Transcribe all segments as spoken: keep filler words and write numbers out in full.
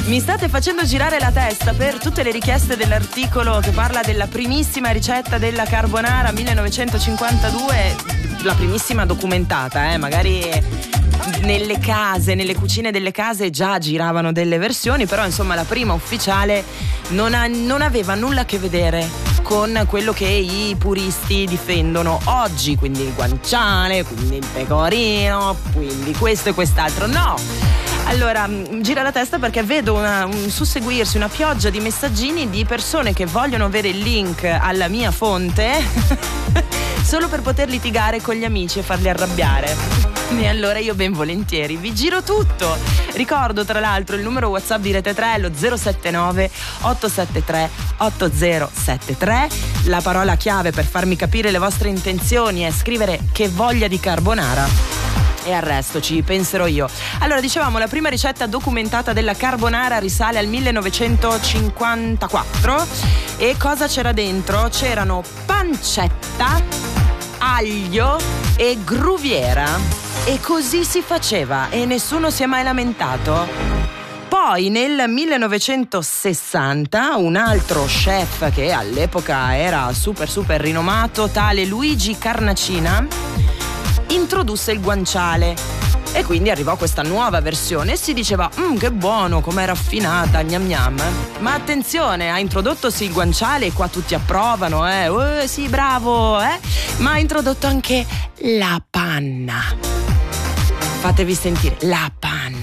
Mi state facendo girare la testa per tutte le richieste dell'articolo che parla della primissima ricetta della carbonara millenovecentocinquantadue, la primissima documentata, eh, magari nelle case, nelle cucine delle case già giravano delle versioni, però insomma la prima ufficiale non, ha, non aveva nulla a che vedere con quello che i puristi difendono oggi, quindi il guanciale, quindi il pecorino, quindi questo e quest'altro. No! Allora, gira la testa perché vedo una, un susseguirsi, una pioggia di messaggini di persone che vogliono avere il link alla mia fonte solo per poter litigare con gli amici e farli arrabbiare. E allora io ben volentieri vi giro tutto. Ricordo tra l'altro il numero WhatsApp di Rete tre, lo zero sette nove otto sette tre otto zero sette tre. La parola chiave per farmi capire le vostre intenzioni è scrivere che voglia di carbonara. E al resto ci penserò io. Allora, dicevamo, la prima ricetta documentata della carbonara risale al millenovecentocinquantaquattro. E cosa c'era dentro? C'erano pancetta, aglio e gruviera. E così si faceva e nessuno si è mai lamentato. Poi nel millenovecentosessanta un altro chef che all'epoca era super super rinomato, tale Luigi Carnacina, introdusse il guanciale e quindi arrivò questa nuova versione e si diceva mmm, che buono, com'è raffinata, gnam gnam. Ma attenzione, ha introdotto sì il guanciale e qua tutti approvano, eh, eh sì bravo, eh, ma ha introdotto anche la panna. Fatevi sentire, la panna.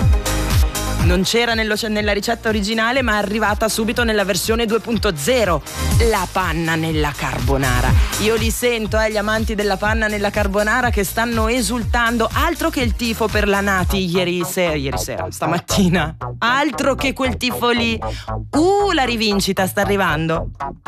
Non c'era nello, nella ricetta originale, ma è arrivata subito nella versione due punto zero. La panna nella carbonara. Io li sento, eh, gli amanti della panna nella carbonara che stanno esultando. Altro che il tifo per la Nati ieri sera, ieri sera, stamattina. Altro che quel tifo lì. Uh, la rivincita sta arrivando.